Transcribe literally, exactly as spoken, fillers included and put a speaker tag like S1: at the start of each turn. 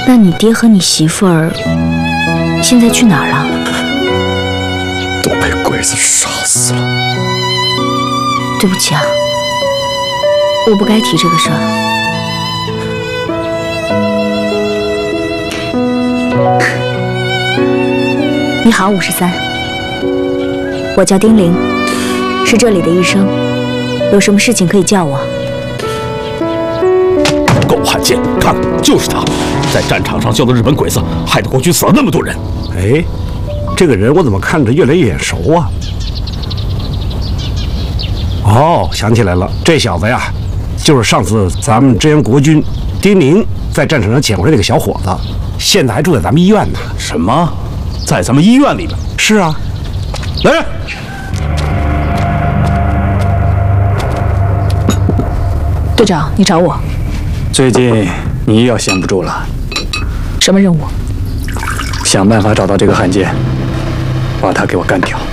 S1: 那你爹和你媳妇儿现在去哪儿了？
S2: 都被鬼子杀死了。
S1: 对不起啊，我不该提这个事儿。你好，五十三，我叫丁玲，是这里的医生，有什么事情可以叫我。
S3: 狗汉奸，看，就是他，在战场上救了日本鬼子，害得国军死了那么多人。
S4: 哎，这个人我怎么看着越来越眼熟啊？哦，想起来了，这小子呀，就是上次咱们支援国军丁宁在战场上捡回来那个小伙子，现在还住在咱们医院呢。
S3: 什么？在咱们医院里边？
S4: 是啊。
S3: 来人！
S1: 队长，你找我？
S5: 最近你医药闲不住了。
S1: 什么任务？
S5: 想办法找到这个汉奸，把他给我干掉。